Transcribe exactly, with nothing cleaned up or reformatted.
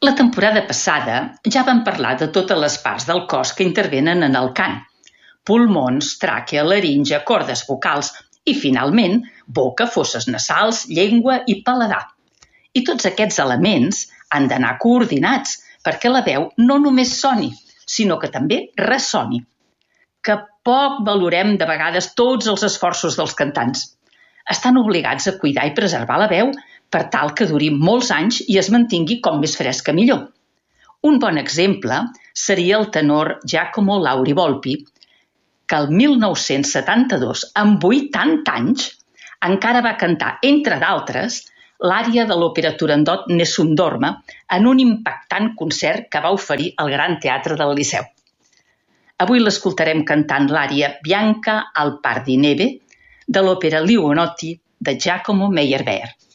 La temporada passada ja vam parlar de totes les parts del cos que intervenen en el cant: pulmons, tràquea, laringe, cordes vocals i, finalment, boca, fosses nasals, llengua i paladar. I tots aquests elements han d'anar coordinats perquè la veu no només soni, sinó que també ressoni. Que poc valorem de vegades tots els esforços dels cantants. Estan obligats a cuidar i preservar la veu per tal que duri molts anys i es mantingui com més fresca millor. Un bon exemple seria el tenor Giacomo Lauri Volpi, que el mil nou-cents setanta-dos, amb vuitanta anys, encara va cantar, entre d'altres, l'ària de l'òpera Turandot Nessun Dorma en un impactant concert que va oferir al Gran Teatre del Liceu. Avui l'escoltarem cantant l'ària Bianca al Par di Neve de l'òpera Liuonotti de Giacomo Meyerbeer.